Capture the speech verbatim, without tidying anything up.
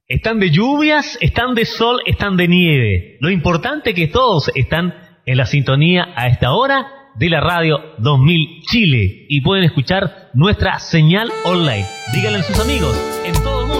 Están de lluvias, están de sol, están de nieve. Lo importante es que todos están en la sintonía a esta hora de la radio dos mil Chile y pueden escuchar nuestra señal online. Díganle a sus amigos en todo